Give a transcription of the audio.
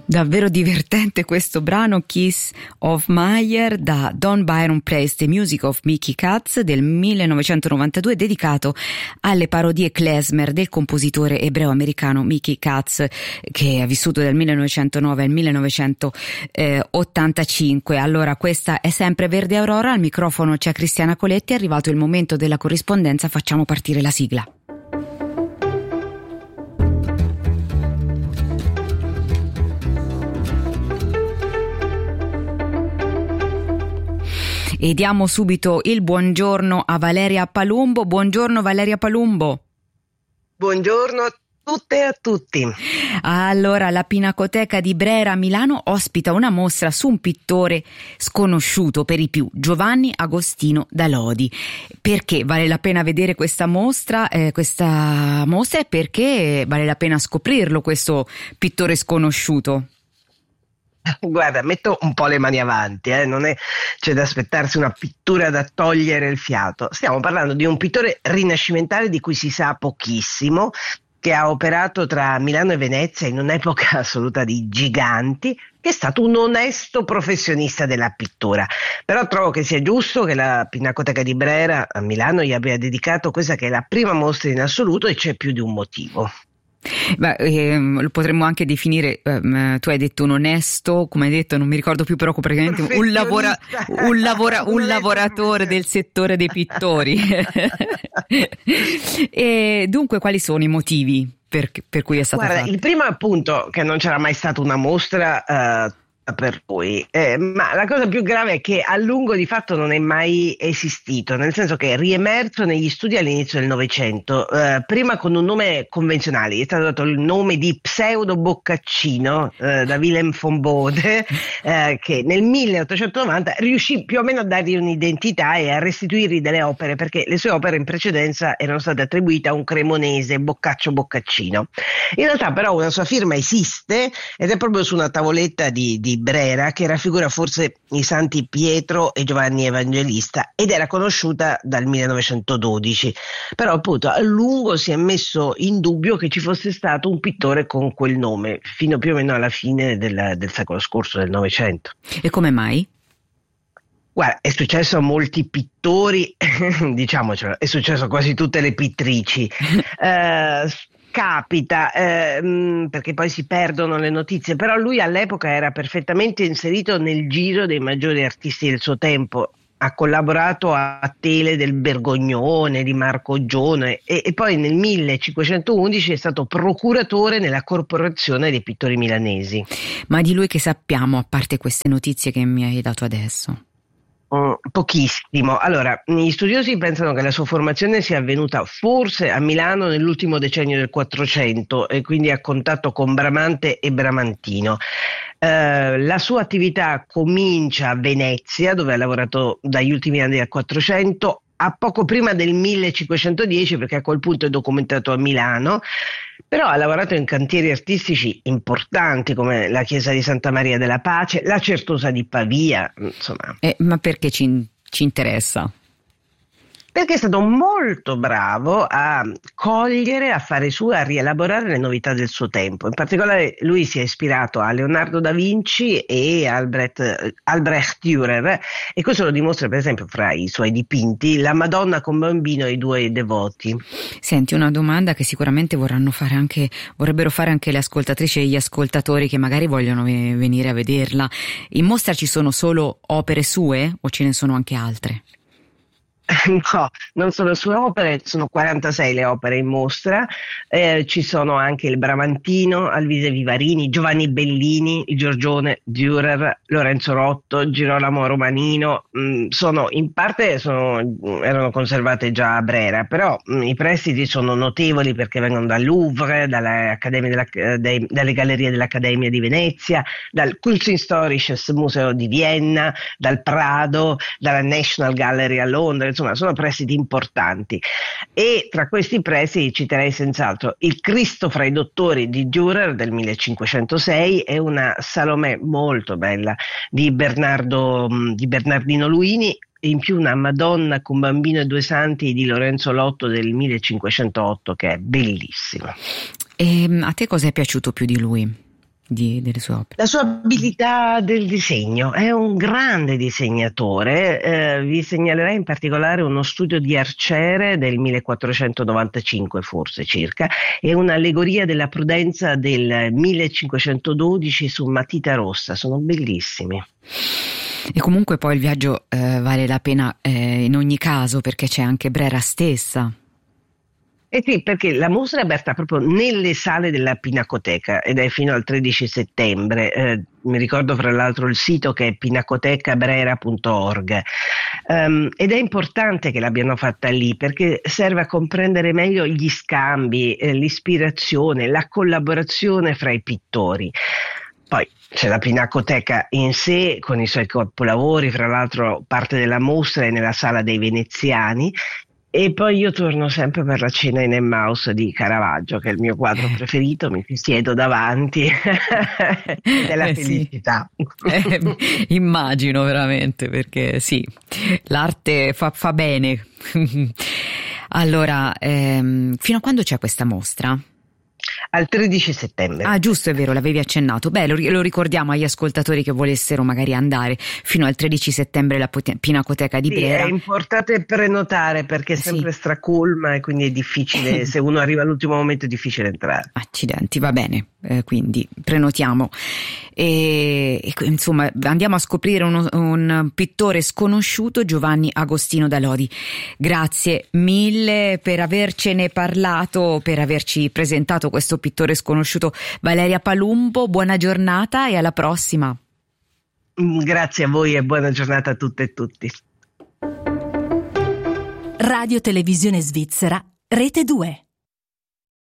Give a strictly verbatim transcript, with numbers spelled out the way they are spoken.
Davvero divertente questo brano, Kiss of Meyer, da Don Byron Plays the Music of Mickey Katz del millenovecentonovantadue, dedicato alle parodie klezmer del compositore ebreo-americano Mickey Katz, che ha vissuto dal millenovecentonove al millenovecentottantacinque. Allora, questa è sempre Verde Aurora, al microfono c'è Cristiana Coletti, è arrivato il momento della corrispondenza, facciamo partire la sigla. E diamo subito il buongiorno a Valeria Palumbo. Buongiorno Valeria Palumbo. Buongiorno a tutte e a tutti. Allora, la Pinacoteca di Brera a Milano ospita una mostra su un pittore sconosciuto per i più, Giovanni Agostino da Lodi. Perché vale la pena vedere questa mostra? Eh, questa mostra e perché vale la pena scoprirlo, questo pittore sconosciuto? Guarda, metto un po' le mani avanti, eh? Non è, c'è da aspettarsi una pittura da togliere il fiato. Stiamo parlando di un pittore rinascimentale di cui si sa pochissimo, che ha operato tra Milano e Venezia in un'epoca assoluta di giganti, che è stato un onesto professionista della pittura. Però trovo che sia giusto che la Pinacoteca di Brera a Milano gli abbia dedicato questa che è la prima mostra in assoluto, e c'è più di un motivo. Beh, ehm, lo potremmo anche definire, ehm, tu hai detto un onesto, come hai detto, non mi ricordo più, però praticamente un, lavora, un, lavora, un lavoratore del settore dei pittori. E dunque, quali sono i motivi per, per cui è stato Guarda, fatto? Il primo è appunto che non c'era mai stata una mostra uh, per lui, eh, ma la cosa più grave è che a lungo di fatto non è mai esistito, nel senso che è riemerso negli studi all'inizio del Novecento, eh, prima con un nome convenzionale, gli è stato dato il nome di Pseudo Boccaccino eh, da Willem von Bode, eh, che nel milleottocentonovanta riuscì più o meno a dargli un'identità e a restituirgli delle opere, perché le sue opere in precedenza erano state attribuite a un cremonese, Boccaccio Boccaccino. In realtà però una sua firma esiste ed è proprio su una tavoletta di, di Brera, che raffigura forse i santi Pietro e Giovanni Evangelista, ed era conosciuta dal millenovecentododici. Però appunto a lungo si è messo in dubbio che ci fosse stato un pittore con quel nome fino più o meno alla fine del, del secolo scorso, del Novecento. E come mai? Guarda, è successo a molti pittori, diciamocelo, è successo a quasi tutte le pittrici. eh, Capita, eh, perché poi si perdono le notizie, però lui all'epoca era perfettamente inserito nel giro dei maggiori artisti del suo tempo. Ha collaborato a tele del Bergognone, di Marco Gione, e, e poi nel millecinquecentoundici è stato procuratore nella Corporazione dei Pittori Milanesi. Ma di lui che sappiamo, a parte queste notizie che mi hai dato adesso? Mm, pochissimo. Allora, gli studiosi pensano che la sua formazione sia avvenuta forse a Milano nell'ultimo decennio del Quattrocento, e quindi a contatto con Bramante e Bramantino. Eh, la sua attività comincia a Venezia, dove ha lavorato dagli ultimi anni del Quattrocento a poco prima del millecinquecentodieci, perché a quel punto è documentato a Milano. Però ha lavorato in cantieri artistici importanti come la chiesa di Santa Maria della Pace, la Certosa di Pavia, insomma. Eh, ma perché ci, ci interessa? Perché è stato molto bravo a cogliere, a fare su, a rielaborare le novità del suo tempo. In particolare lui si è ispirato a Leonardo da Vinci e Albrecht, Albrecht Dürer, e questo lo dimostra per esempio fra i suoi dipinti la Madonna con bambino e i due devoti. Senti, una domanda che sicuramente vorranno fare anche, vorrebbero fare anche le ascoltatrici e gli ascoltatori che magari vogliono venire a vederla. In mostra ci sono solo opere sue o ce ne sono anche altre? No, non sono sue opere, sono quarantasei le opere in mostra, eh, ci sono anche il Bramantino, Alvise Vivarini, Giovanni Bellini, il Giorgione, Dürer, Lorenzo Rotto, Girolamo Romanino. Mh, sono in parte sono, erano conservate già a Brera, però mh, i prestiti sono notevoli perché vengono dal Louvre, dalle, accademie della, dei, dalle gallerie dell'Accademia di Venezia, dal Kunsthistorisches Museo di Vienna, dal Prado, dalla National Gallery a Londra. Insomma, sono prestiti importanti, e tra questi prestiti citerei senz'altro il Cristo fra i dottori di Dürer del millecinquecentosei e una Salomè molto bella di Bernardo di Bernardino Luini, e in più una Madonna con bambino e due santi di Lorenzo Lotto del millecinquecentootto, che è bellissima. E a te cosa è piaciuto più di lui? di, delle sue opere? La sua abilità del disegno, è un grande disegnatore, eh, vi segnalerei in particolare uno studio di Arciere del millequattrocentonovantacinque forse circa, e un'allegoria della prudenza del millecinquecentododici su matita rossa, sono bellissimi. E comunque poi il viaggio eh, vale la pena eh, in ogni caso, perché c'è anche Brera stessa. Eh sì, perché la mostra è aperta proprio nelle sale della Pinacoteca ed è fino al tredici settembre. Eh, mi ricordo fra l'altro il sito che è pinacotecabrera punto org. Um, ed è importante che l'abbiano fatta lì perché serve a comprendere meglio gli scambi, eh, l'ispirazione, la collaborazione fra i pittori. Poi c'è la Pinacoteca in sé con i suoi capolavori, fra l'altro parte della mostra è nella sala dei Veneziani. E poi io torno sempre per la cena in Emmaus di Caravaggio, che è il mio quadro preferito, mi siedo davanti ed è la eh felicità. Sì. Eh, immagino veramente, perché sì, l'arte fa, fa bene. Allora, ehm, fino a quando c'è questa mostra? Al tredici settembre. Ah, giusto, è vero, l'avevi accennato. Beh, lo, lo ricordiamo agli ascoltatori che volessero magari andare fino al tredici settembre alla Pinacoteca di Sì, Brera. È importante prenotare perché è sempre sì. stracolma e quindi è difficile, se uno arriva all'ultimo momento è difficile entrare. Accidenti, va bene, eh, quindi prenotiamo. E, e insomma andiamo a scoprire uno, un pittore sconosciuto, Giovanni Agostino da Lodi. Grazie mille per avercene parlato, per averci presentato questo pittore sconosciuto. Valeria Palumbo, buona giornata e alla prossima. Grazie a voi e buona giornata a tutte e tutti. Radio Televisione Svizzera, Rete due.